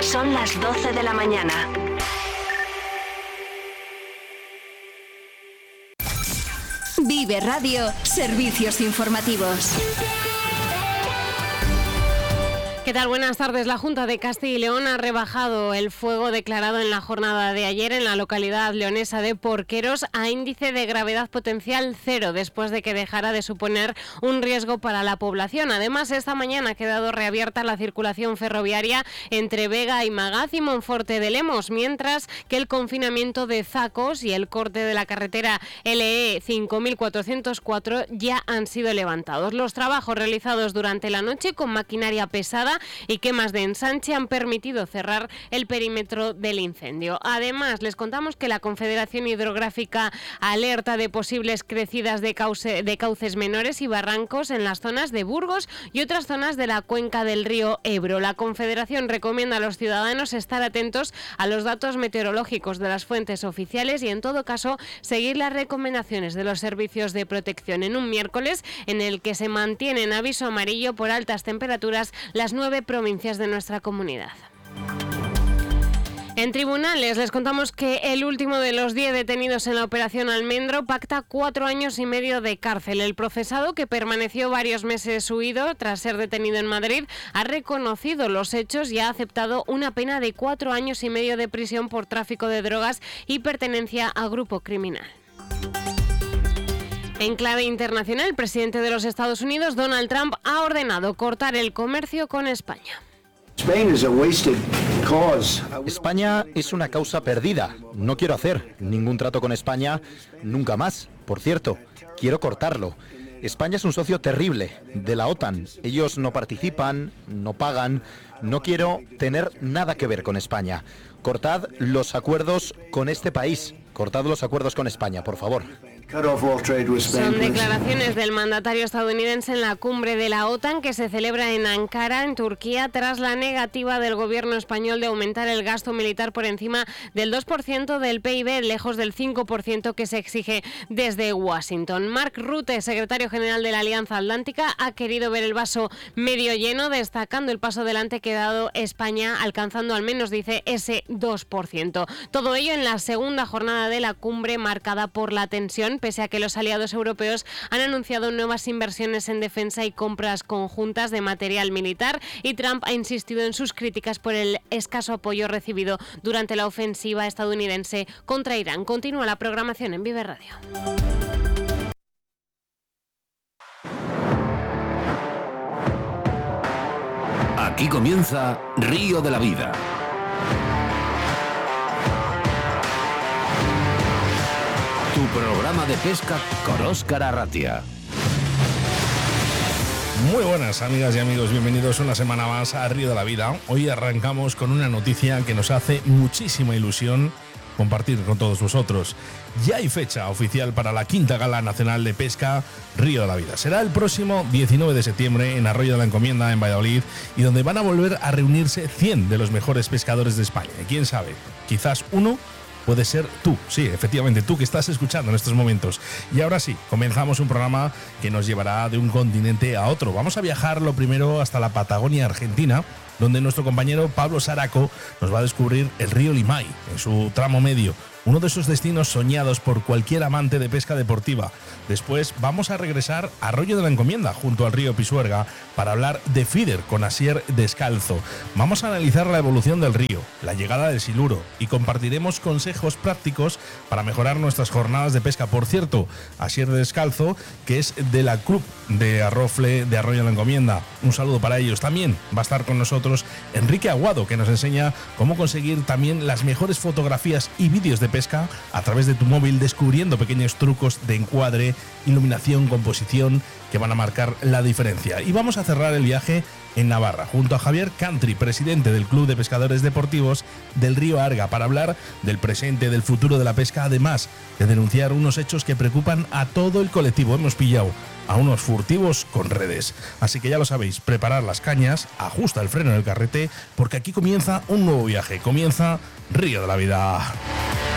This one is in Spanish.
Son las 12 de la mañana. Vive Radio, servicios informativos. ¿Qué tal? Buenas tardes. La Junta de Castilla y León ha rebajado el fuego declarado en la jornada de ayer en la localidad leonesa de Porqueros a índice de gravedad potencial 0, después de que dejara de suponer un riesgo para la población. Además, esta mañana ha quedado reabierta la circulación ferroviaria entre Vega y Magaz y Monforte de Lemos, mientras que el confinamiento de Zacos y el corte de la carretera LE 5404 ya han sido levantados. Los trabajos realizados durante la noche con maquinaria pesada y quemas de ensanche han permitido cerrar el perímetro del incendio. Además, les contamos que la Confederación Hidrográfica alerta de posibles crecidas de cauces menores y barrancos en las zonas de Burgos y otras zonas de la cuenca del río Ebro. La Confederación recomienda a los ciudadanos estar atentos a los datos meteorológicos de las fuentes oficiales y, en todo caso, seguir las recomendaciones de los servicios de protección en un miércoles en el que se mantiene en aviso amarillo por altas temperaturas las 9 provincias de nuestra comunidad. En tribunales les contamos que el último de los 10 detenidos en la Operación Almendro pacta 4 años y medio de cárcel. El procesado, que permaneció varios meses huido tras ser detenido en Madrid, ha reconocido los hechos y ha aceptado una pena de 4 años y medio de prisión por tráfico de drogas y pertenencia a grupo criminal. En clave internacional, el presidente de los Estados Unidos, Donald Trump, ha ordenado cortar el comercio con España. España es una causa perdida. No quiero hacer ningún trato con España nunca más. Por cierto, quiero cortarlo. España es un socio terrible de la OTAN. Ellos no participan, no pagan. No quiero tener nada que ver con España. Cortad los acuerdos con este país. Cortad los acuerdos con España, por favor. Son declaraciones del mandatario estadounidense en la cumbre de la OTAN que se celebra en Ankara, en Turquía, tras la negativa del gobierno español de aumentar el gasto militar por encima del 2% del PIB, lejos del 5% que se exige desde Washington. Mark Rutte, secretario general de la Alianza Atlántica, ha querido ver el vaso medio lleno, destacando el paso adelante que ha dado España, alcanzando al menos, dice, ese 2%. Todo ello en la segunda jornada de la cumbre, marcada por la tensión, pese a que los aliados europeos han anunciado nuevas inversiones en defensa y compras conjuntas de material militar, y Trump ha insistido en sus críticas por el escaso apoyo recibido durante la ofensiva estadounidense contra Irán. Continúa la programación en Vive Radio. Aquí comienza Río de la Vida. Tu programa de pesca con Óscar Arratia. Muy buenas, amigas y amigos, bienvenidos una semana más a Río de la Vida. Hoy arrancamos con una noticia que nos hace muchísima ilusión compartir con todos vosotros. Ya hay fecha oficial para la quinta Gala Nacional de Pesca Río de la Vida. Será el próximo 19 de septiembre en Arroyo de la Encomienda, en Valladolid, y donde van a volver a reunirse 100 de los mejores pescadores de España. Y quién sabe, quizás uno puede ser tú, sí, efectivamente, tú que estás escuchando en estos momentos. Y ahora sí, comenzamos un programa que nos llevará de un continente a otro. Vamos a viajar lo primero hasta la Patagonia Argentina, donde nuestro compañero Pablo Saraco nos va a descubrir el río Limay en su tramo medio, uno de esos destinos soñados por cualquier amante de pesca deportiva. Después vamos a regresar a Arroyo de la Encomienda, junto al río Pisuerga, para hablar de feeder con Asier Descalzo. Vamos a analizar la evolución del río, la llegada del siluro, y compartiremos consejos prácticos para mejorar nuestras jornadas de pesca. Por cierto, Asier Descalzo, que es de la Club de Arrofle de Arroyo de la Encomienda. Un saludo para ellos. También va a estar con nosotros Enrique Aguado, que nos enseña cómo conseguir también las mejores fotografías y vídeos de pesca a través de tu móvil, descubriendo pequeños trucos de encuadre, iluminación, composición que van a marcar la diferencia. Y vamos a cerrar el viaje en Navarra, junto a Javier Cantri, presidente del Club de Pescadores Deportivos del Río Arga, para hablar del presente, del futuro de la pesca, además de denunciar unos hechos que preocupan a todo el colectivo. Hemos pillado a unos furtivos con redes. Así que ya lo sabéis, preparar las cañas, ajusta el freno del carrete, porque aquí comienza un nuevo viaje, comienza Río de la Vida.